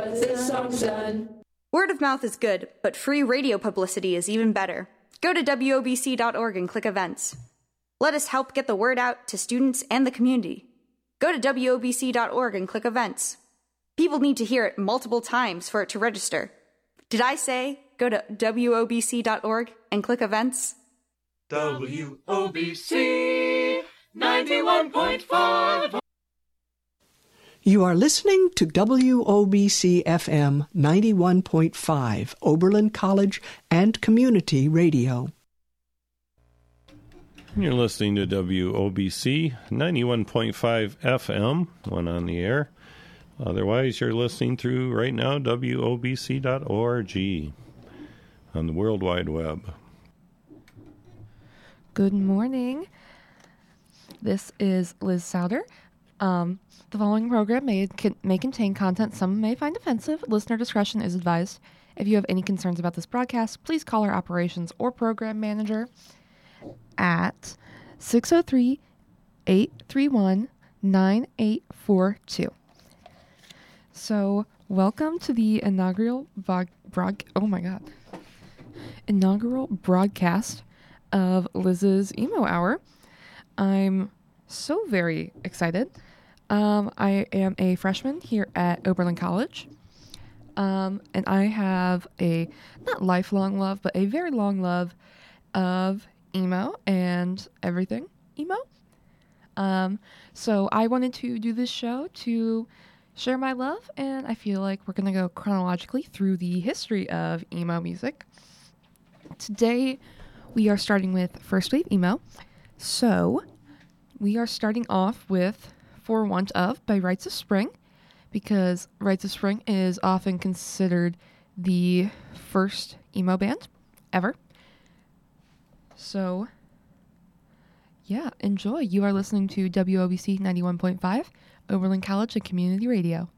'cause this song's done. Word of mouth is good, but free radio publicity is even better. Go to WOBC.org and click events. Let us help get the word out to students and the community. Go to WOBC.org and click events. People need to hear it multiple times for it to register. Did I say go to WOBC.org and click events? WOBC 91.5. You are listening to WOBC FM 91.5, Oberlin College and Community Radio. You're listening to WOBC 91.5 FM, one on the air. Otherwise, you're listening through right now WOBC.org on the World Wide Web. Good morning. This is Liz Souder. The following program may contain content some may find offensive. Listener discretion is advised. If you have any concerns about this broadcast, please call our operations or program manager at 603-831-9842. So, welcome to the inaugural broadcast of Liz's Emo Hour. I'm so very excited. I am a freshman here at Oberlin College, and I have a not lifelong love, but a very long love of emo and everything emo. So I wanted to do this show to share my love, and I feel like we're going to go chronologically through the history of emo music. Today, we are starting with First Wave Emo. So, we are starting off with For Want Of by Rites of Spring, because Rites of Spring is often considered the first emo band ever. So, yeah, enjoy. You are listening to WOBC 91.5, Oberlin College and Community Radio.